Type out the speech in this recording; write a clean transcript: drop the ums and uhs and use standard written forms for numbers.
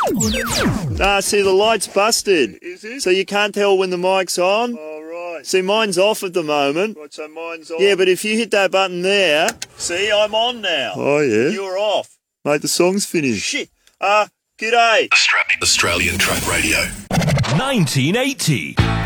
Nah, see, the light's busted. Is it? So you can't tell when the mic's on. Oh, right. See, mine's off at the moment. Right, so mine's on. Yeah, but if you hit that button there... See, I'm on now. Oh, yeah? You're off. Mate, the song's finished. Shit. G'day. Australian Truck Radio. 1980.